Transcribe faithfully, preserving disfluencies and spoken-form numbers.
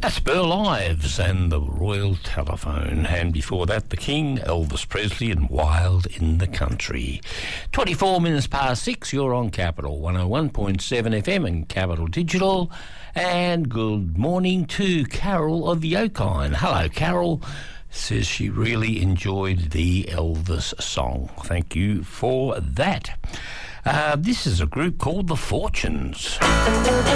That's Burl Ives and the Royal Telephone. And before that, The King, Elvis Presley and Wild in the Country. twenty-four minutes past six, you're on Capital one oh one point seven F M and Capital Digital. And good morning to Carol of Yokine. Hello, Carol. Says she really enjoyed the Elvis song. Thank you for that. Uh, this is a group called The Fortunes.